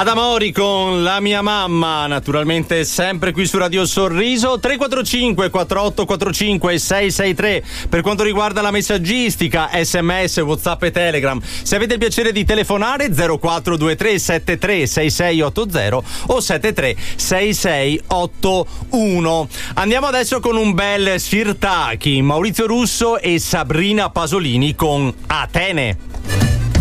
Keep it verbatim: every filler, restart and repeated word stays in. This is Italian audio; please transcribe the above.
Adamori con La mia mamma, naturalmente sempre qui su Radio Sorriso. Tre quattro cinque quattro otto quattro cinque sei sei tre per quanto riguarda la messaggistica, sms, whatsapp e telegram. Se avete il piacere di telefonare, zero quattro due tre sette tre sei sei otto zero o sette tre sei sei otto uno. Andiamo adesso con un bel Sirtaki, Maurizio Russo e Sabrina Pasolini con Atene.